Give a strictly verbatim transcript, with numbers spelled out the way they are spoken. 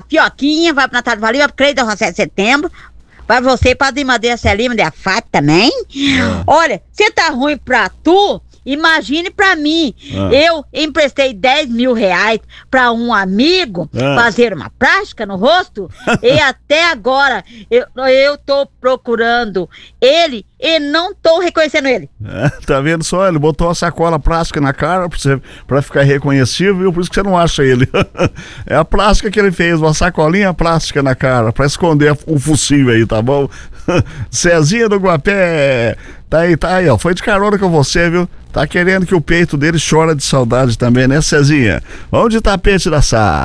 Fioquinha, vai pro Natália Valim, vai pro Creio da sete de Setembro, vai você, Padre Madeira Celima, de Afat também. É. Olha, você tá ruim pra tu, imagine pra mim. Ah. Eu emprestei dez mil reais pra um amigo ah. fazer uma plástica no rosto e até agora eu, eu tô procurando ele e não tô reconhecendo ele. É, tá vendo só? Ele botou uma sacola plástica na cara pra, você, pra ficar reconhecível, por isso que você não acha ele. É a plástica que ele fez, uma sacolinha plástica na cara, pra esconder o focinho aí, tá bom? Cezinha do Guapé, tá aí, tá aí, ó, foi de carona com você, viu? Tá querendo que o peito dele chora de saudade também, né, Cezinha? Vamos de tapete da Sá.